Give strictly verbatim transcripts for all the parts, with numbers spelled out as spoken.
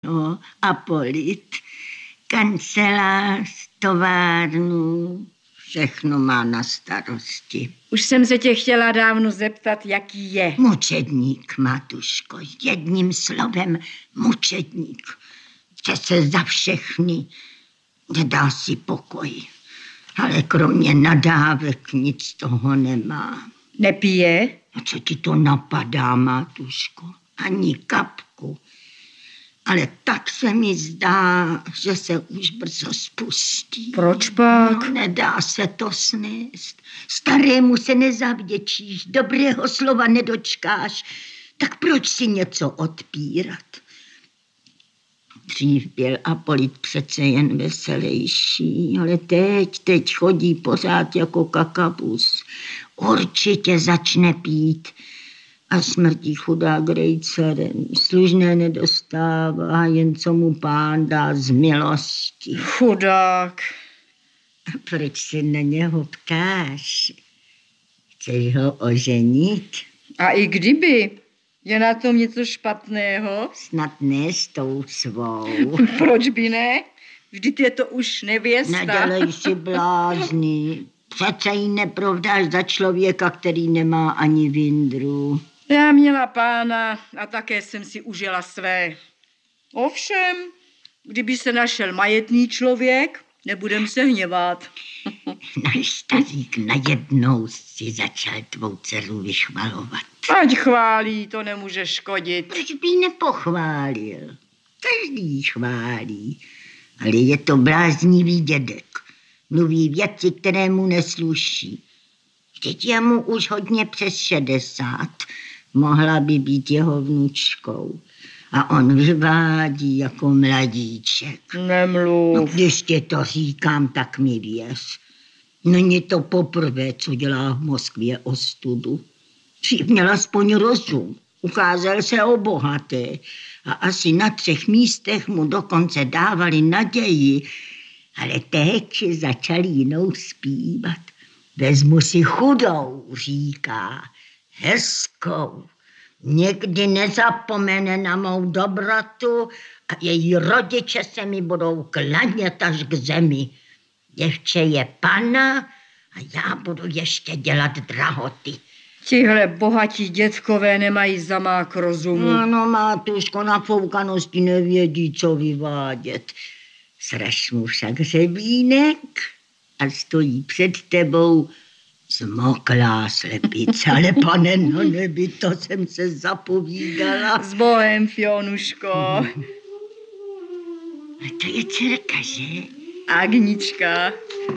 No, Apolit, kancelář, továrnu, všechno má na starosti. Už jsem se tě chtěla dávno zeptat, jaký je. Mučedník, Matuško, jedním slovem mučedník. Chce se za všechny, nedá si pokoj. Ale kromě nadávek nic toho nemá. Nepije? A co ti to napadá, Matuško? Ani kapku. Ale tak se mi zdá, že se už brzo spustí. Proč pak? No, nedá se to snést. Starému se nezavděčíš, dobrého slova nedočkáš. Tak proč si něco odpírat? Dřív byl Apolit přece jen veselější, ale teď, teď chodí pořád jako kakabus. Určitě začne pít. A smrtí chudák rejcerem. Služné nedostává, jen co mu pán dá z milosti. Chudák. A proč se na něho ptáš? Chceš ho oženit? A i kdyby, je na tom něco špatného? Snad ne s tou svou. Proč by ne? Vždyť je to už nevěsta. Nedělej si blázny. Přece ji neprovdáš za člověka, který nemá ani vindru. Já měla pána a také jsem si užila své. Ovšem, kdyby se našel majetný člověk, nebudem se hněvat. Náš stařík najednou si začal tvou dceru vychvalovat. Ať chválí, to nemůže škodit. Proč by ji nepochválil? Každý ji chválí. Ale je to bláznivý dědek. Mluví věci, které mu nesluší. Vždyť je mu už hodně přes šedesát. Mohla by být jeho vnučkou. A on vyvádí jako mladíček. Nemluv. No, když tě to říkám, tak mi věř. Není to poprvé, co dělá v Moskvě ostudu. Dřív měl aspoň rozum. Ucházel se o bohaté. A asi na třech místech mu dokonce dávali naději. Ale teď začal jinou zpívat. Vezmu si chudou, říká, hezkou. Někdy nezapomene na mou dobrotu a její rodiče se mi budou klanět až k zemi. Děvče je pana a já budu ještě dělat drahoty. Tihle bohatí dětkové nemají zamák rozumu. Ano, Matuško, na foukanosti nevědí, co vyvádět. Sraž mu však hřebínek a stojí před tebou zmoklá slepice. Ale pane na nebi, to jsem se zapovídala. S Bohem, Fionuško. A to je dcerka, že? Agnička.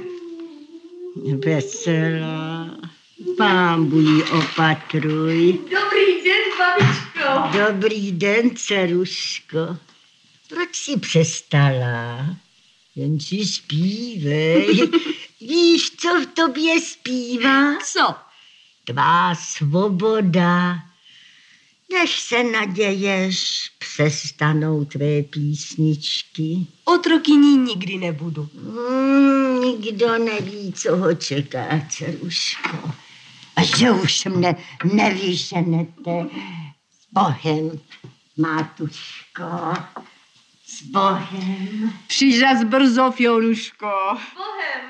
Veselá. Pánbu jí opatruj. Dobrý den, babičko. Dobrý den, dceruško. Proč jsi přestala? Jen si zpívej. Víš, co v tobě zpívá? Co? Tvá svoboda. Než se naděješ, přestanou tvé písničky. Otrokyní nikdy nebudu. Hmm, nikdo neví, co ho čeká, dceruško. A že už mne nevyženete. S Bohem, Matuško. S Bohem. Přižas brzo, Fionuško. Bohem.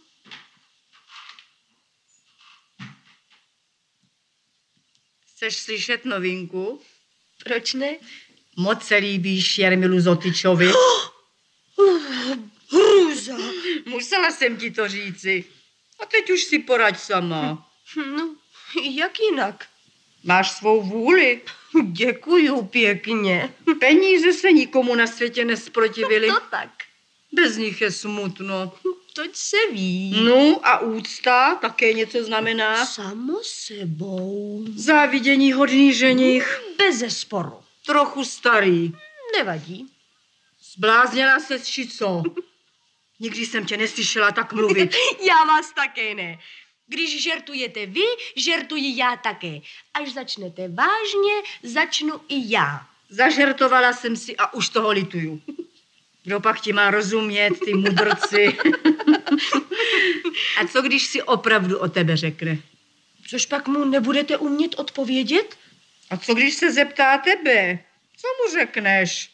Chceš slyšet novinku? Proč ne? Moc se líbíš Jarmilu Zotyčovi. Hruza. Musela jsem ti to říci. A teď už si poraď sama. No, jak jinak? Máš svou vůli. Děkuju pěkně. Peníze se nikomu na světě nesprotivily. To tak. Bez nich je smutno. Toť se ví. No a úcta také něco znamená. Samo sebou. Závidění hodný ženich. Beze sporu. Trochu starý. Nevadí. Zblázněla ses, či co? Nikdy jsem tě neslyšela tak mluvit. Já vás také ne. Když žertujete vy, žertuji já také. Až začnete vážně, začnu i já. Zažertovala jsem si a už toho lituju. Kdo pak ti má rozumět, ty mudrci? A co když si opravdu o tebe řekne? Což pak mu nebudete umět odpovědět? A co když se zeptá tebe? Co mu řekneš?